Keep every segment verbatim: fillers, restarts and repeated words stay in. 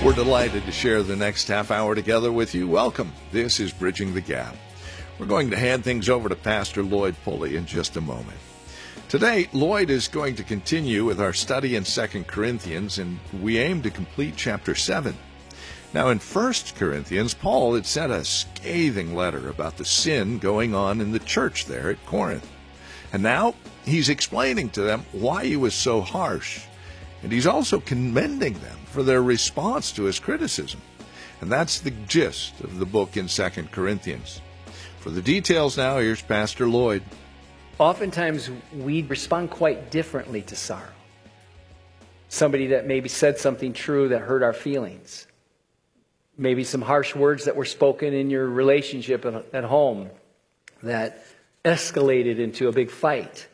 We're delighted to share the next half hour together with you. Welcome. This is Bridging the Gap. We're going to hand things over to Pastor Lloyd Pulley in just a moment. Today, Lloyd is going to continue with our study in Second Corinthians, and we aim to complete chapter seven. Now, in First Corinthians, Paul had sent a scathing letter about the sin going on in the church there at Corinth. And now he's explaining to them why he was so harsh. And he's also commending them for their response to his criticism. And that's the gist of the book in Second Corinthians. For the details now, here's Pastor Lloyd. Oftentimes, we respond quite differently to sorrow. Somebody that maybe said something true that hurt our feelings. Maybe some harsh words that were spoken in your relationship at home that escalated into a big fight.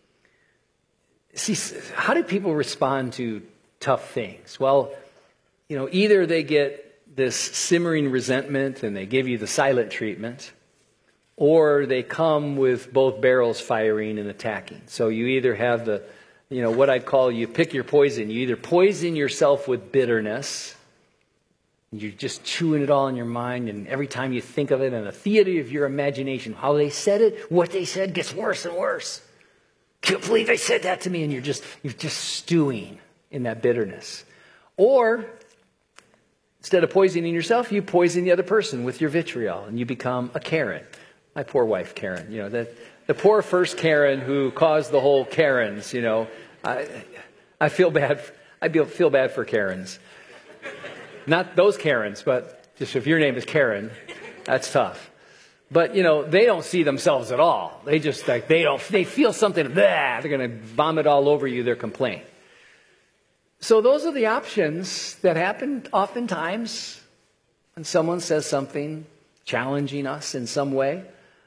See, how do people respond to tough things? Well, you know, either they get this simmering resentment and they give you the silent treatment, or they come with both barrels firing and attacking. So you either have the, you know, what I'd call you pick your poison. You either poison yourself with bitterness, you're just chewing it all in your mind, and every time you think of it in a theater of your imagination, how they said it, what they said gets worse and worse. Can't believe they said that to me, and you're just you're just stewing in that bitterness. Or instead of poisoning yourself, you poison the other person with your vitriol, and you become a Karen. My poor wife, Karen. You know that the poor first Karen who caused the whole Karens. You know, I I feel bad. I feel feel bad for Karens. Not those Karens, but just if your name is Karen, that's tough. But, you know, they don't see themselves at all. They just, like, they don't, they feel something, blah, they're going to vomit all over you their complaint. So those are the options that happen oftentimes when someone says something challenging us in some way.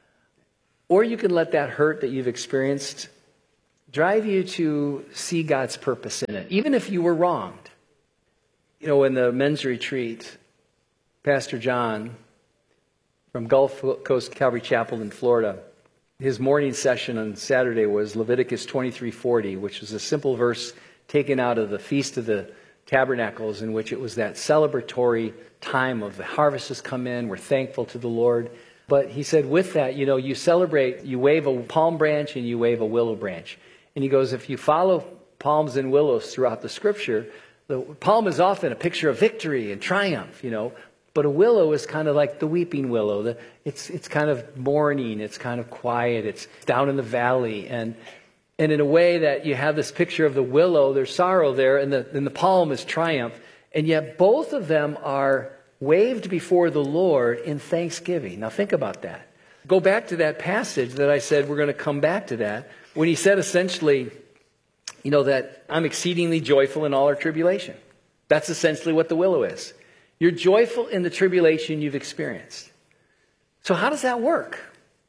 Or you can let that hurt that you've experienced drive you to see God's purpose in it, even if you were wronged. You know, in the men's retreat, Pastor John from Gulf Coast Calvary Chapel in Florida, his morning session on Saturday was Leviticus twenty-three forty, which is a simple verse taken out of the Feast of the Tabernacles, in which it was that celebratory time of the harvest has come in, we're thankful to the Lord. But he said with that, you know, you celebrate, you wave a palm branch and you wave a willow branch. And he goes, if you follow palms and willows throughout the scripture, the palm is often a picture of victory and triumph, you know. But a willow is kind of like the weeping willow. The, it's it's kind of mourning. It's kind of quiet. It's down in the valley. And and in a way that you have this picture of the willow, there's sorrow there, and the, and the palm is triumph. And yet both of them are waved before the Lord in thanksgiving. Now think about that. Go back to that passage that I said we're going to come back to that. When he said essentially, you know, that I'm exceedingly joyful in all our tribulation. That's essentially what the willow is. You're joyful in the tribulation you've experienced. So how does that work?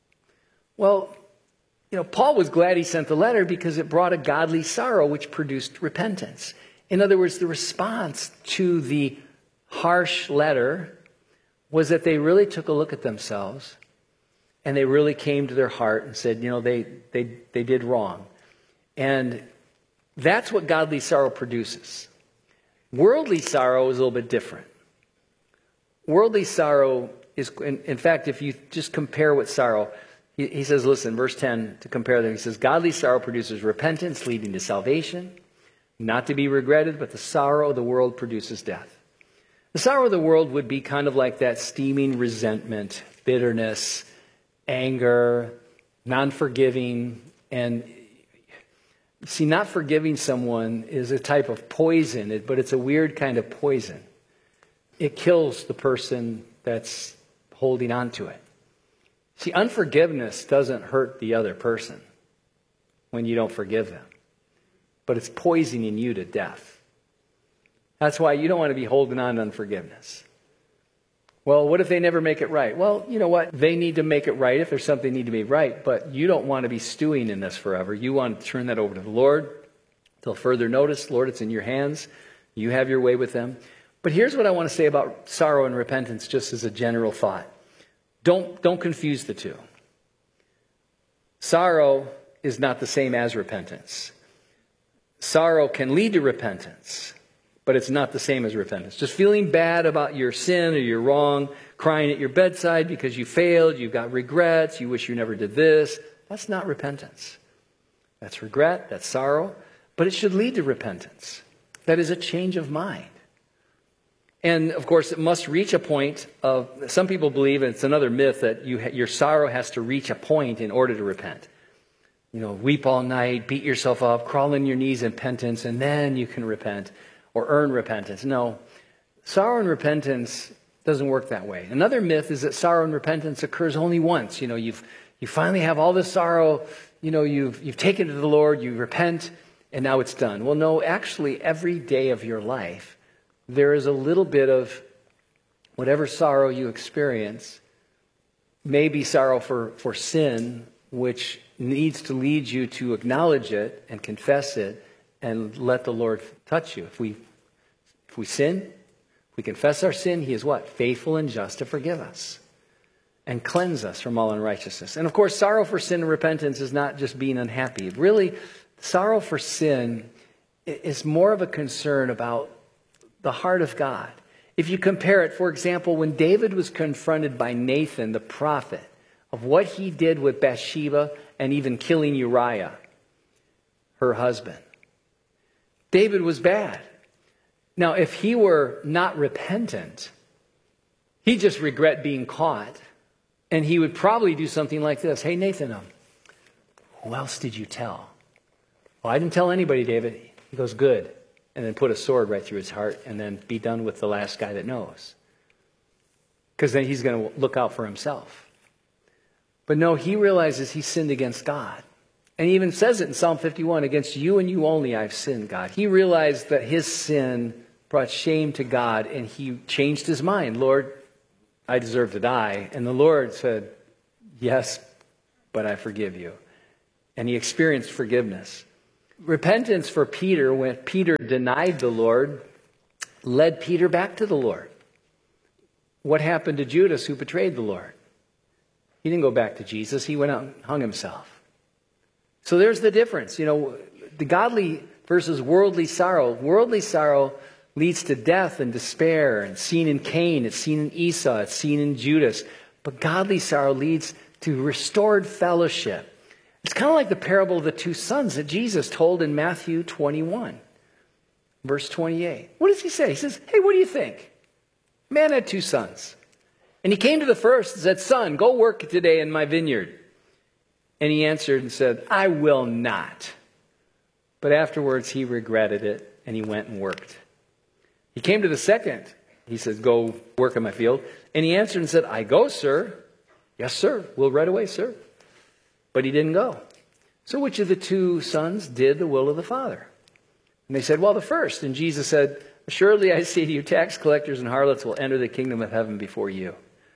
Well, you know, Paul was glad he sent the letter because it brought a godly sorrow which produced repentance. In other words, the response to the harsh letter was that they really took a look at themselves and they really came to their heart and said, you know, they they they did wrong. And that's what godly sorrow produces. Worldly sorrow is a little bit different. Worldly sorrow is, in, in fact, if you just compare what sorrow, he, he says, listen, verse ten, to compare them, he says, godly sorrow produces repentance leading to salvation, not to be regretted, but the sorrow of the world produces death. The sorrow of the world would be kind of like that steaming resentment, bitterness, anger, non-forgiving, and see, not forgiving someone is a type of poison, but it's a weird kind of poison. It kills the person that's holding on to it. See, unforgiveness doesn't hurt the other person when you don't forgive them, but it's poisoning you to death. That's why you don't want to be holding on to unforgiveness. Well, what if they never make it right? Well, you know what? They need to make it right if there's something they need to be right, but you don't want to be stewing in this forever. You want to turn that over to the Lord till further notice. Lord, it's in your hands. You have your way with them. But here's what I want to say about sorrow and repentance, just as a general thought. Don't, don't confuse the two. Sorrow is not the same as repentance. Sorrow can lead to repentance, but it's not the same as repentance. Just feeling bad about your sin or your wrong, crying at your bedside because you failed, you've got regrets, you wish you never did this. That's not repentance. That's regret, that's sorrow, but it should lead to repentance. That is a change of mind. And, of course, it must reach a point of, some people believe, and it's another myth, that you, your sorrow has to reach a point in order to repent. You know, weep all night, beat yourself up, crawl on your knees in penance, and then you can repent or earn repentance. No, sorrow and repentance doesn't work that way. Another myth is that sorrow and repentance occurs only once. You know, you've you finally have all this sorrow, you know, you've you've taken it to the Lord, you repent, and now it's done. Well, no, actually, every day of your life, there is a little bit of whatever sorrow you experience, maybe sorrow for, for sin, which needs to lead you to acknowledge it and confess it and let the Lord touch you. If we if we sin, if we confess our sin, He is what? Faithful and just to forgive us and cleanse us from all unrighteousness. And of course, sorrow for sin and repentance is not just being unhappy. Really, sorrow for sin is more of a concern about the heart of God. If you compare it, for example, when David was confronted by Nathan, the prophet, of what he did with Bathsheba and even killing Uriah, her husband. David was bad. Now, if he were not repentant, he'd just regret being caught, and he would probably do something like this. Hey, Nathan, um, who else did you tell? Well, I didn't tell anybody, David. He goes, good. And then put a sword right through his heart and then be done with the last guy that knows. Because then he's going to look out for himself. But no, he realizes he sinned against God. And he even says it in Psalm fifty-one, against you and you only I've sinned, God. He realized that his sin brought shame to God, and he changed his mind. Lord, I deserve to die. And the Lord said, yes, but I forgive you. And he experienced forgiveness. Repentance for Peter, when Peter denied the Lord, led Peter back to the Lord. What happened to Judas, who betrayed the Lord? He didn't go back to Jesus. He went out and hung himself. So there's the difference. You know, the godly versus worldly sorrow. Worldly sorrow leads to death and despair, and seen in Cain, it's seen in Esau, it's seen in Judas. But godly sorrow leads to restored fellowship. It's kind of like the parable of the two sons that Jesus told in Matthew twenty-one, verse twenty-eight. What does he say? He says, hey, what do you think? Man had two sons. And he came to the first and said, son, go work today in my vineyard. And he answered and said, I will not. But afterwards he regretted it, and he went and worked. He came to the second. He said, go work in my field. And he answered and said, I go, sir. Yes, sir. We'll right away, sir. But he didn't go. So which of the two sons did the will of the Father? And they said, well, the first. And Jesus said, assuredly I say to you, tax collectors and harlots will enter the kingdom of heaven before you.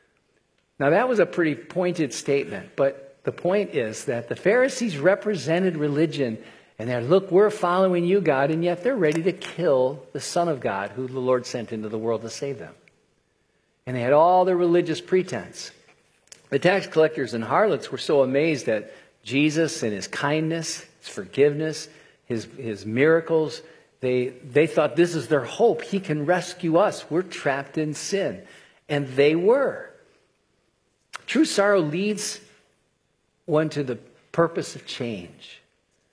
Now that was a pretty pointed statement, but the point is that the Pharisees represented religion, and they're, look, we're following you, God, and yet they're ready to kill the Son of God, who the Lord sent into the world to save them. And they had all their religious pretense. The tax collectors and harlots were so amazed at Jesus and his kindness, his forgiveness, his, his miracles. They, they thought this is their hope. He can rescue us. We're trapped in sin. And they were. True sorrow leads one to the purpose of change.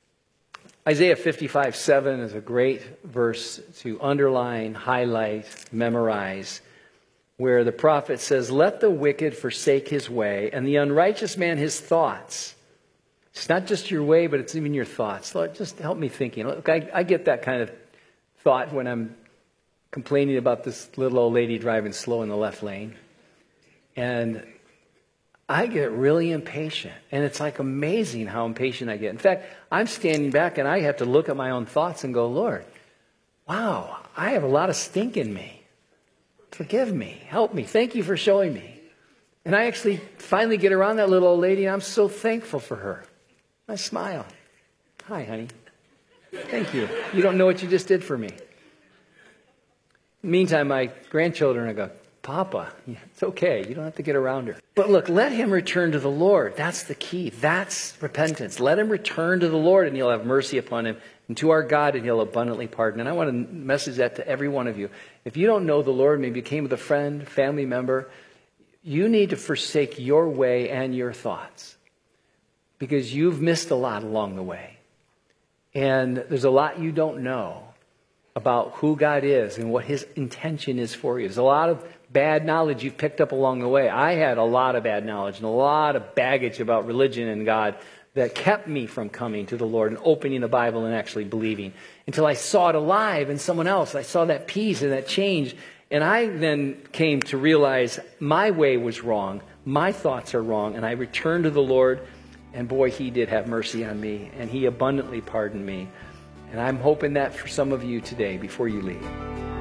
Isaiah fifty-five seven is a great verse to underline, highlight, memorize, where the prophet says, let the wicked forsake his way, and the unrighteous man his thoughts. It's not just your way, but it's even your thoughts. Lord, just help me thinking. Look, I, I get that kind of thought when I'm complaining about this little old lady driving slow in the left lane. And I get really impatient. And it's like amazing how impatient I get. In fact, I'm standing back and I have to look at my own thoughts and go, Lord, wow, I have a lot of stink in me. Forgive me. Help me. Thank you for showing me. And I actually finally get around that little old lady, and I'm so thankful for her. I smile. Hi, honey. Thank you. You don't know what you just did for me. Meantime, my grandchildren are going, Papa. It's okay. You don't have to get around her. But look, let him return to the Lord. That's the key. That's repentance. Let him return to the Lord, and he'll have mercy upon him, and to our God, and he'll abundantly pardon. And I want to message that to every one of you. If you don't know the Lord, maybe you came with a friend, family member, you need to forsake your way and your thoughts, because you've missed a lot along the way. And there's a lot you don't know about who God is and what his intention is for you. There's a lot of bad knowledge you've picked up along the way. I had a lot of bad knowledge and a lot of baggage about religion and God that kept me from coming to the Lord and opening the Bible and actually believing, until I saw it alive in someone else. I saw that peace and that change. And I then came to realize my way was wrong. My thoughts are wrong. And I returned to the Lord. And boy, he did have mercy on me. And he abundantly pardoned me. And I'm hoping that for some of you today before you leave.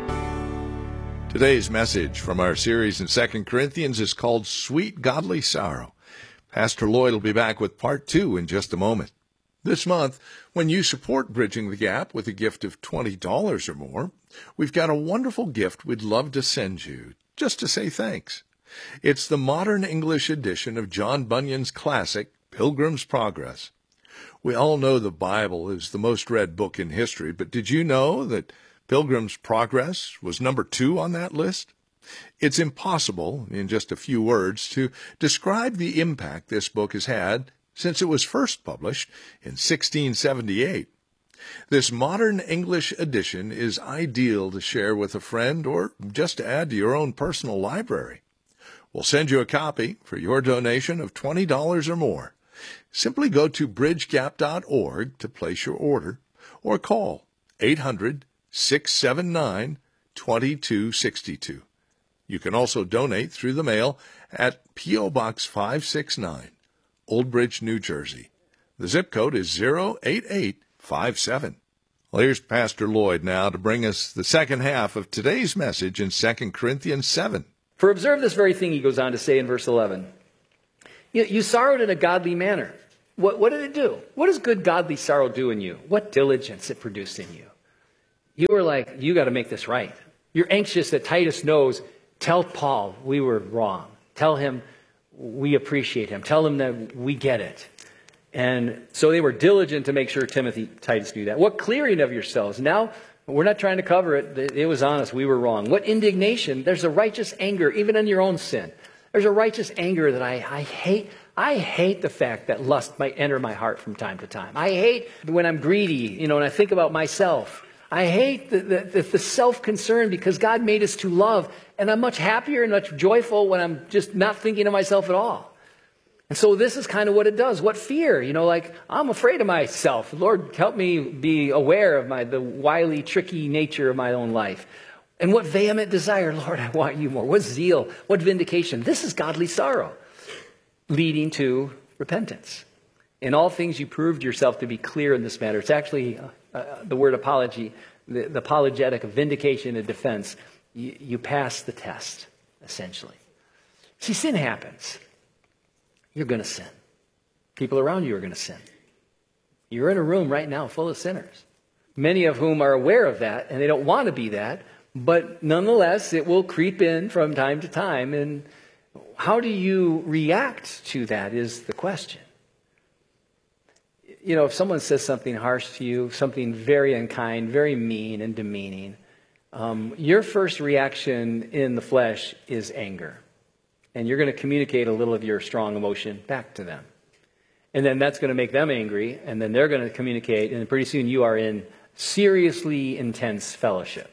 Today's message from our series in Second Corinthians is called Sweet Godly Sorrow. Pastor Lloyd will be back with part two in just a moment. This month, when you support Bridging the Gap with a gift of twenty dollars or more, we've got a wonderful gift we'd love to send you, just to say thanks. It's the modern English edition of John Bunyan's classic, Pilgrim's Progress. We all know the Bible is the most read book in history, but did you know that Pilgrim's Progress was number two on that list? It's impossible, in just a few words, to describe the impact this book has had since it was first published in sixteen seventy-eight. This modern English edition is ideal to share with a friend or just to add to your own personal library. We'll send you a copy for your donation of twenty dollars or more. Simply go to bridge gap dot org to place your order, or call eight hundred, six seven nine, two two six two. You can also donate through the mail at P O. Box five six nine, Old Bridge, New Jersey. The zip code is zero eight eight five seven. Well, here's Pastor Lloyd now to bring us the second half of today's message in Second Corinthians seven. For observe this very thing, he goes on to say in verse eleven. You, you sorrowed in a godly manner. What, what did it do? What does good godly sorrow do in you? What diligence it produced in you? You were like, you got to make this right. You're anxious that Titus knows. Tell Paul we were wrong. Tell him we appreciate him. Tell him that we get it. And so they were diligent to make sure Timothy, Titus knew that. What clearing of yourselves. Now, we're not trying to cover it. It was honest. We were wrong. What indignation. There's a righteous anger, even in your own sin. There's a righteous anger that I, I hate. I hate the fact that lust might enter my heart from time to time. I hate when I'm greedy, you know, and I think about myself. I hate the, the, the self-concern, because God made us to love. And I'm much happier and much joyful when I'm just not thinking of myself at all. And so this is kind of what it does. What fear? You know, like, I'm afraid of myself. Lord, help me be aware of my the wily, tricky nature of my own life. And what vehement desire? Lord, I want you more. What zeal? What vindication? This is godly sorrow, leading to repentance. In all things, you proved yourself to be clear in this matter. It's actually uh, uh, the word apology, the, the apologetic of vindication and defense. You, you pass the test, essentially. See, sin happens. You're going to sin. People around you are going to sin. You're in a room right now full of sinners, many of whom are aware of that, and they don't want to be that, but nonetheless, it will creep in from time to time. And how do you react to that is the question. You know, if someone says something harsh to you, something very unkind, very mean and demeaning, um, your first reaction in the flesh is anger. And you're going to communicate a little of your strong emotion back to them. And then that's going to make them angry, and then they're going to communicate, and pretty soon you are in seriously intense fellowship.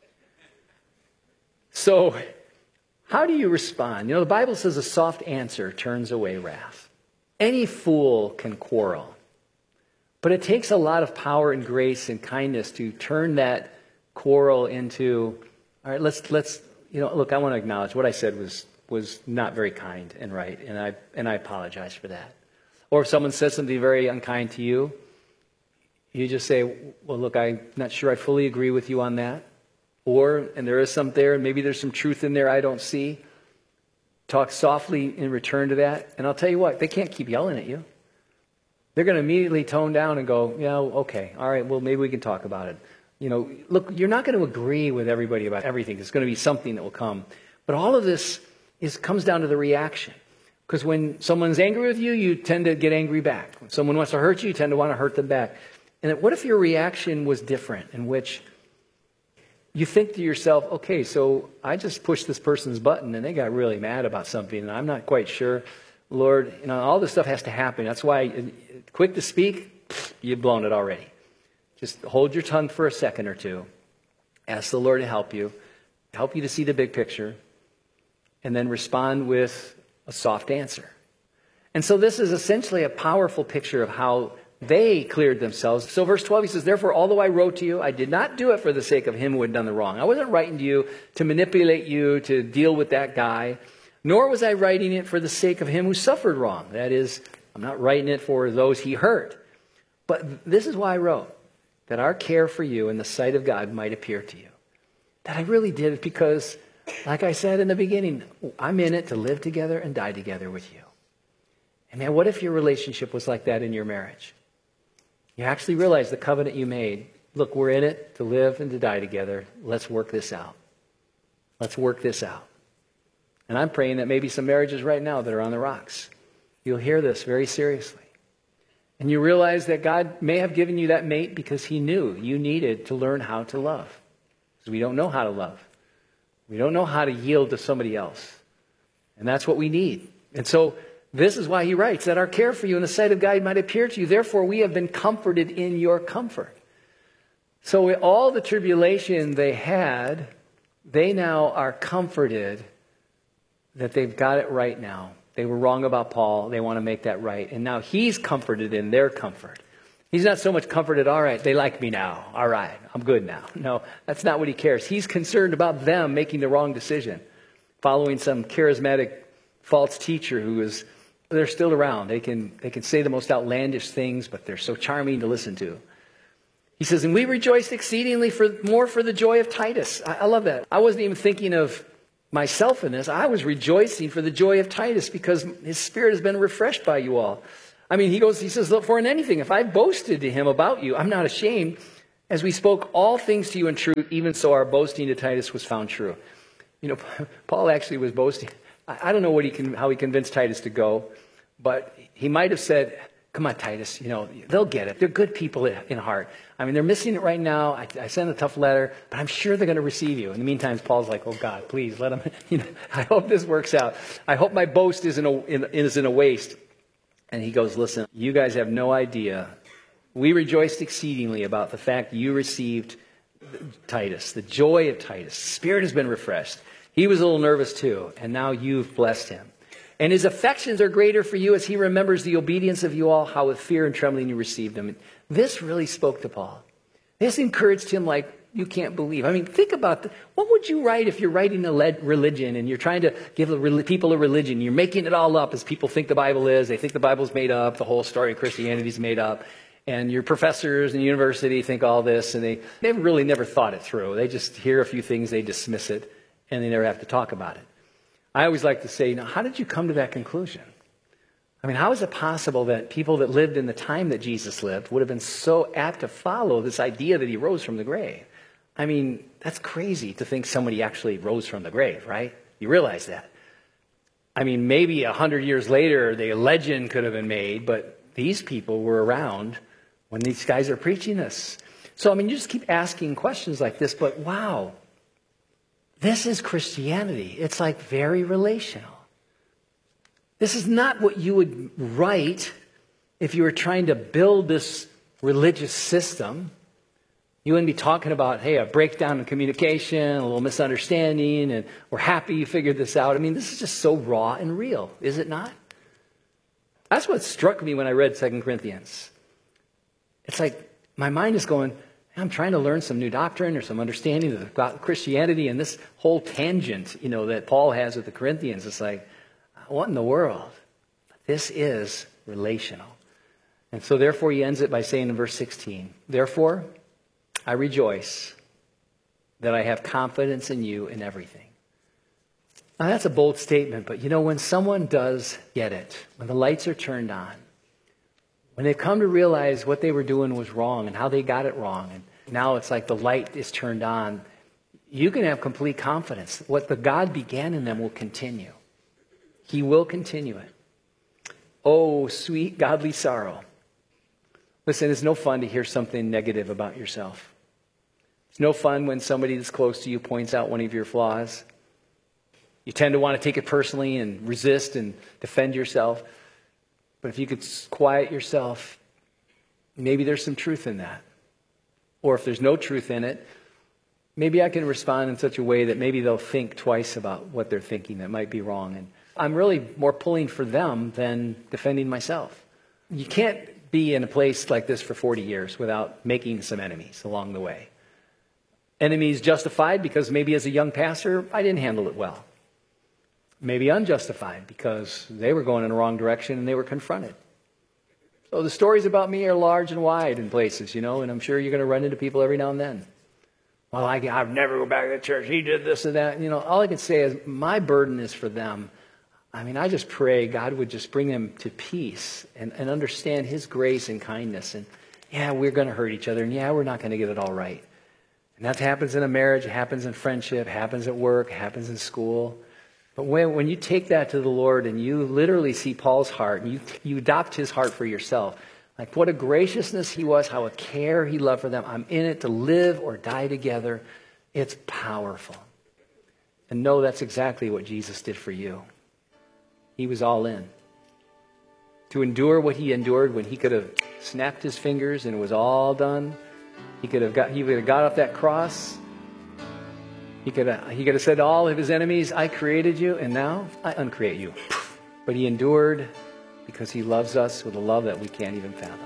So, how do you respond? You know, the Bible says a soft answer turns away wrath. Any fool can quarrel. But it takes a lot of power and grace and kindness to turn that quarrel into, all right, let's, let's, you know, look, I want to acknowledge what I said was, was not very kind and right, and I, and I apologize for that. Or if someone says something very unkind to you, you just say, well, look, I'm not sure I fully agree with you on that. Or, and there is some there, and maybe there's some truth in there I don't see. Talk softly in return to that. And I'll tell you what, they can't keep yelling at you. They're going to immediately tone down and go, yeah, okay, all right, well, maybe we can talk about it. You know, look, you're not going to agree with everybody about everything. There's going to be something that will come. But all of this is comes down to the reaction. Because when someone's angry with you, you tend to get angry back. When someone wants to hurt you, you tend to want to hurt them back. And what if your reaction was different, in which you think to yourself, okay, so I just pushed this person's button and they got really mad about something and I'm not quite sure. Lord, you know, all this stuff has to happen. That's why, quick to speak, you've blown it already. Just hold your tongue for a second or two. Ask the Lord to help you, help you to see the big picture, and then respond with a soft answer. And so this is essentially a powerful picture of how they cleared themselves. So verse twelve, he says, therefore, although I wrote to you, I did not do it for the sake of him who had done the wrong. I wasn't writing to you to manipulate you, to deal with that guy, nor was I writing it for the sake of him who suffered wrong. That is, I'm not writing it for those he hurt. But this is why I wrote, that our care for you in the sight of God might appear to you. That I really did it because, like I said in the beginning, I'm in it to live together and die together with you. And man, what if your relationship was like that in your marriage? You actually realize the covenant you made. Look, we're in it to live and to die together. Let's work this out. Let's work this out. And I'm praying that maybe some marriages right now that are on the rocks, you'll hear this very seriously. And you realize that God may have given you that mate because he knew you needed to learn how to love. Because we don't know how to love. We don't know how to yield to somebody else. And that's what we need. And so this is why he writes, that our care for you in the sight of God might appear to you. Therefore, we have been comforted in your comfort. So all the tribulation they had, they now are comforted that they've got it right now. They were wrong about Paul. They want to make that right. And now he's comforted in their comfort. He's not so much comforted, all right, they like me now. All right, I'm good now. No, that's not what he cares. He's concerned about them making the wrong decision, following some charismatic false teacher who is, they're still around. They can, they can say the most outlandish things, but they're so charming to listen to. He says, and we rejoiced exceedingly for more for the joy of Titus. I, I love that. I wasn't even thinking of myself in this. I was rejoicing for the joy of Titus because his spirit has been refreshed by you all. I mean, he goes, he says, look, for in anything, if I boasted to him about you, I'm not ashamed, as we spoke all things to you in truth, even so our boasting to Titus was found true. You know, Paul actually was boasting. I don't know what he can, how he convinced Titus to go, but he might have said, come on, Titus, you know, they'll get it. They're good people in heart. I mean, they're missing it right now. I, I sent a tough letter, but I'm sure they're going to receive you. In the meantime, Paul's like, oh, God, please let them, you know, I hope this works out. I hope my boast isn't a, in, isn't a waste. And he goes, listen, you guys have no idea. We rejoiced exceedingly about the fact you received Titus, the joy of Titus. Spirit has been refreshed. He was a little nervous too, and now you've blessed him. And his affections are greater for you as he remembers the obedience of you all, how with fear and trembling you received him. And this really spoke to Paul. This encouraged him like you can't believe. I mean, think about the, what would you write if you're writing a religion and you're trying to give a, people a religion. You're making it all up as people think the Bible is. They think the Bible's made up. The whole story of Christianity is made up. And your professors in university think all this, and they, they've really never thought it through. They just hear a few things, they dismiss it, and they never have to talk about it. I always like to say, now, how did you come to that conclusion? I mean, how is it possible that people that lived in the time that Jesus lived would have been so apt to follow this idea that he rose from the grave? I mean, that's crazy to think somebody actually rose from the grave, right? You realize that. I mean, maybe a hundred years later, the legend could have been made, but these people were around when these guys are preaching this. So, I mean, you just keep asking questions like this, but wow, this is Christianity. It's like very relational. This is not what you would write if you were trying to build this religious system. You wouldn't be talking about, hey, a breakdown in communication, a little misunderstanding, and we're happy you figured this out. I mean, this is just so raw and real, is it not? That's what struck me when I read Second Corinthians. It's like my mind is going, I'm trying to learn some new doctrine or some understanding of Christianity, and this whole tangent, you know, that Paul has with the Corinthians. It's like, what in the world? This is relational. And so therefore he ends it by saying in verse sixteen, therefore I rejoice that I have confidence in you in everything. Now that's a bold statement, but you know, when someone does get it, when the lights are turned on, when they've come to realize what they were doing was wrong and how they got it wrong, and now it's like the light is turned on, you can have complete confidence. What the God began in them will continue. He will continue it. Oh, sweet godly sorrow. Listen, it's no fun to hear something negative about yourself. It's no fun when somebody that's close to you points out one of your flaws. You tend to want to take it personally and resist and defend yourself. But if you could quiet yourself, maybe there's some truth in that. Or if there's no truth in it, maybe I can respond in such a way that maybe they'll think twice about what they're thinking that might be wrong. And I'm really more pulling for them than defending myself. You can't be in a place like this for forty years without making some enemies along the way. Enemies justified because maybe as a young pastor, I didn't handle it well. Maybe unjustified because they were going in the wrong direction and they were confronted. So the stories about me are large and wide in places, you know, and I'm sure you're going to run into people every now and then. Well, I, I'll never go back to the church. He did this and that. You know, all I can say is my burden is for them. I mean, I just pray God would just bring them to peace and, and understand His grace and kindness. And yeah, we're going to hurt each other. And yeah, we're not going to get it all right. And that happens in a marriage. It happens in friendship. It happens at work. It happens in school. But when, when you take that to the Lord and you literally see Paul's heart and you, you adopt his heart for yourself, like what a graciousness he was, how a care he loved for them. I'm in it to live or die together. It's powerful. And know that's exactly what Jesus did for you. He was all in. To endure what he endured when he could have snapped his fingers and it was all done. He could have got, he could have got off that cross. He could have, he could have said to all of his enemies, I created you and now I uncreate you. But he endured because he loves us with a love that we can't even fathom.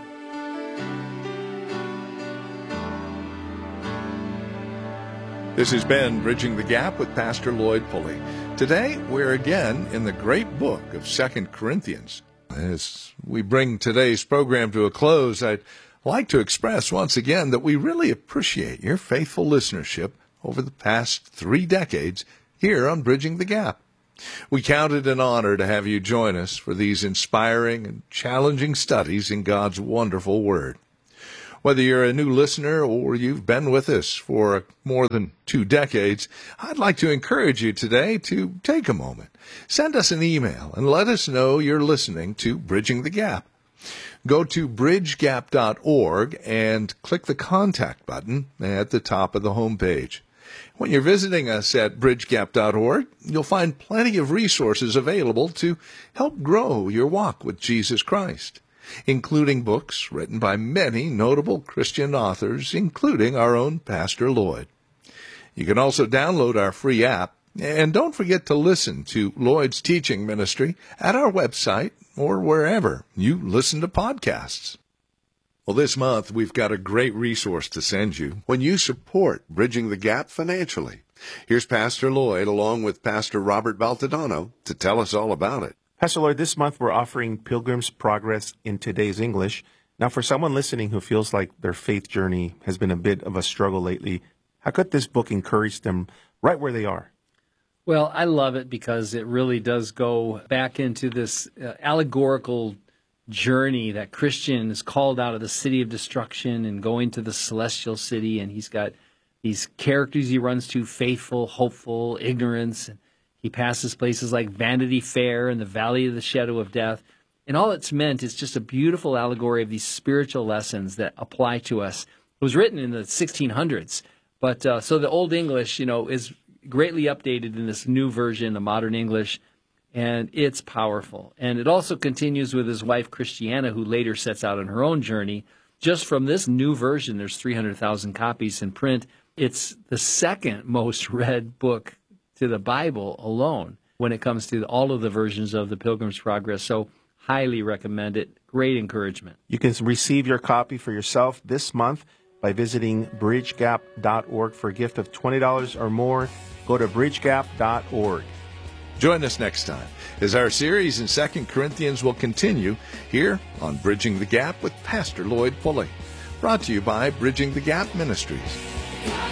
This has been Bridging the Gap with Pastor Lloyd Pulley. Today, we're again in the great book of Second Corinthians. As we bring today's program to a close, I'd like to express once again that we really appreciate your faithful listenership over the past three decades here on Bridging the Gap. We count it an honor to have you join us for these inspiring and challenging studies in God's wonderful Word. Whether you're a new listener or you've been with us for more than two decades, I'd like to encourage you today to take a moment. Send us an email and let us know you're listening to Bridging the Gap. Go to bridge gap dot org and click the contact button at the top of the homepage. When you're visiting us at bridge gap dot org, you'll find plenty of resources available to help grow your walk with Jesus Christ, including books written by many notable Christian authors, including our own Pastor Lloyd. You can also download our free app, and don't forget to listen to Lloyd's teaching ministry at our website or wherever you listen to podcasts. Well, this month we've got a great resource to send you when you support Bridging the Gap financially. Here's Pastor Lloyd along with Pastor Robert Baltodano to tell us all about it. Pastor Lloyd, this month we're offering Pilgrim's Progress in Today's English. Now, for someone listening who feels like their faith journey has been a bit of a struggle lately, how could this book encourage them right where they are? Well, I love it because it really does go back into this uh, allegorical journey that Christian is called out of the city of destruction and going to the celestial city, and he's got these characters he runs to, faithful, hopeful, ignorance, and he passes places like Vanity Fair and the Valley of the Shadow of Death. And all it's meant is just a beautiful allegory of these spiritual lessons that apply to us. It was written in the sixteen hundreds, but uh, so the Old English, you know, is greatly updated in this new version, the modern English, and it's powerful. And it also continues with his wife, Christiana, who later sets out on her own journey. Just from this new version, there's three hundred thousand copies in print. It's the second most read book to the Bible alone when it comes to all of the versions of the Pilgrim's Progress. So highly recommend it. Great encouragement. You can receive your copy for yourself this month by visiting bridge gap dot org for a gift of twenty dollars or more. Go to bridge gap dot org. Join us next time as our series in Second Corinthians will continue here on Bridging the Gap with Pastor Lloyd Pulley. Brought to you by Bridging the Gap Ministries.